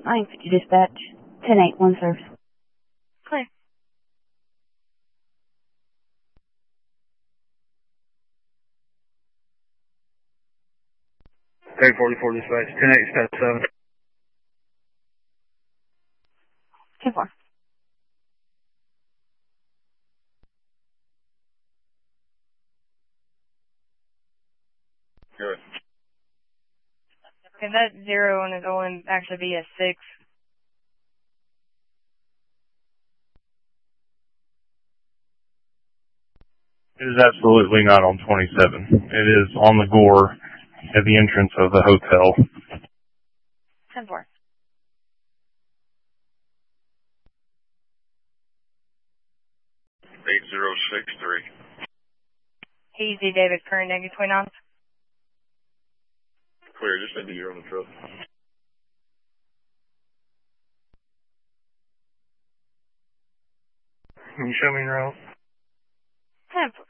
950 dispatch, 10-8, 1 service. Clear. Tag 44 dispatch, 10-8, step 7. 10-4. Good. Okay, that 0 and is going to actually be a 6. It is absolutely not on 27. It is on the Gore at the entrance of the hotel. 10-4. Easy, David. Current negative 29. Clear, just said you're on the truck. Can you show me your route? 10-4.